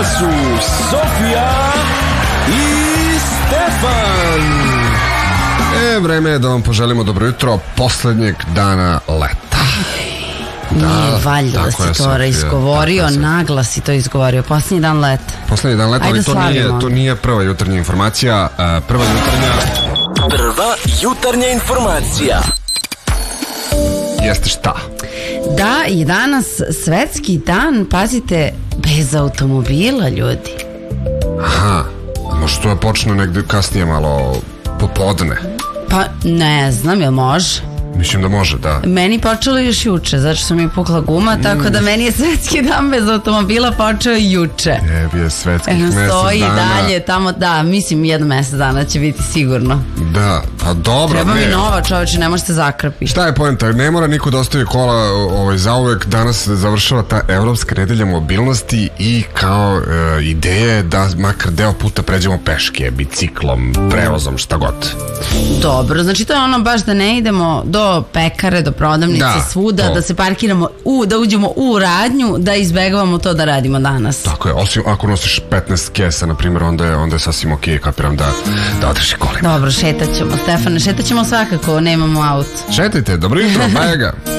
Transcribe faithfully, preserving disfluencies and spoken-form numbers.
Ona su Sofija i Stefan. E, vreme je da vam poželimo dobro jutro poslednjeg dana leta. Da, nije valjda da si to izgovorio, naglas si to izgovorio. Poslednji dan leta. Poslednji dan leta, ali to nije, to nije prva jutarnja informacija. Prva jutarnja... Prva jutarnja informacija jeste šta? Da, i danas svetski dan, pazite, bez automobila, ljudi. Aha, možda to je počne negde kasnije malo popodne. Pa ne znam, jel može? Mislim da može, da. Meni počelo još juče, zato što mi je pukla guma, mm. tako da meni je svetski dan bez automobila počeo juče. Jebi je svetskih Eno, mesec stoji dana. dalje, tamo, da, mislim jedno mesec dana će biti sigurno. Da, pa dobro. Treba ne. mi nova, čoveče, ne može se zakrpi. Šta je poenta? Ne mora niko da ostavi kola ovaj, zauvek. Danas završava ta Evropska nedelja mobilnosti i kao e, ideje da makar deo puta pređemo peške, biciklom, prevozom, šta god. Dobro, znači to je ono baš da ne idemo do pekare, do prodavnice, da, svuda, to. Da se parkiramo, u, da uđemo u radnju, da izbegavamo to da radimo danas. Tako je, osim ako nosiš petnaest kesa, na primjer, onda je, onda je sasvim okej, kapiram da, da odreši kolima. Dobro, šetat ćemo, Stefane, šetat ćemo svakako, nemamo auto. Šetajte, dobro jutro, bajega.